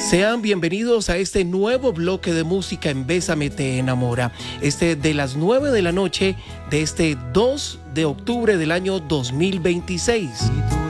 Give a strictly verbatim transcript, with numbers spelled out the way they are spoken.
Sean bienvenidos a este nuevo bloque de música en Bésame Te Enamora. Este de las nueve de la noche de este dos de octubre del año dos mil veintiséis.